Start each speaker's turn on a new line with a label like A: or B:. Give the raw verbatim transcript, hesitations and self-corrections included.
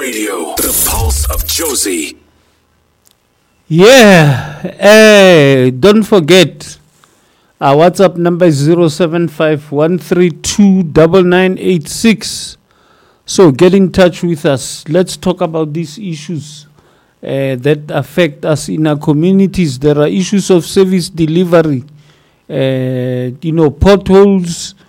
A: Radio, the pulse of Jozi.
B: Yeah, hey, don't forget, our WhatsApp number is zero seven five one three two nine nine eight six. So get in touch with us. Let's talk about these issues uh, that affect us in our communities. There are issues of service delivery, uh, you know, potholes,